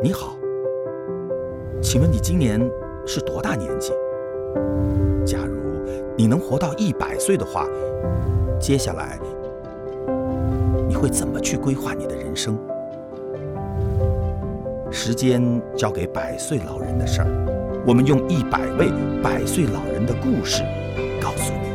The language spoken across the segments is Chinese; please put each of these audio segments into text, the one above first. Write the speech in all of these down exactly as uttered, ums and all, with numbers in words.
你好，请问你今年是多大年纪？假如你能活到一百岁的话，接下来你会怎么去规划你的人生？时间交给百岁老人的事儿，我们用一百位百岁老人的故事告诉你。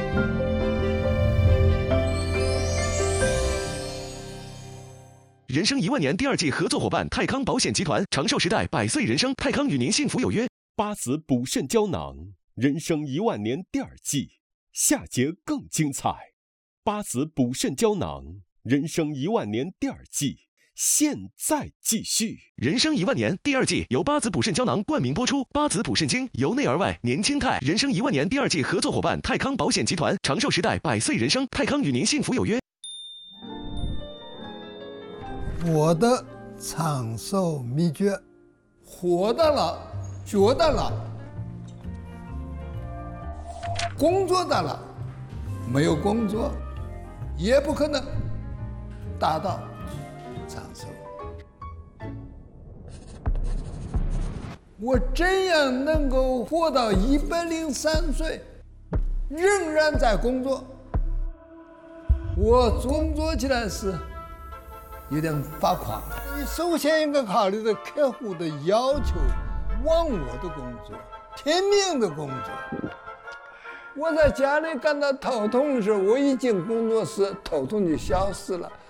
人生一万年第二季合作伙伴泰康保险集团，长寿时代百岁人生，泰康与您幸福有约。 八子补肾胶囊，人生一万年第二季，下节更精彩。八子补肾胶囊，人生一万年第二季，现在继续。 人生一万年第二季由八子补肾胶囊冠名播出，八子补肾精由内而外年轻态。人生一万年第二季合作伙伴泰康保险集团，长寿时代百岁人生，泰康与您幸福有约。 我的长寿秘诀，活得了，觉得了，工作的了，没有工作，也不可能达到长寿。我怎样能够活到一百零三岁，仍然在工作？我工作起来是有点发狂。你首先应该考虑的客户的要求，忘我的工作，拼命的工作。我在家里感到头痛的时候，我一进工作室，头痛就消失了。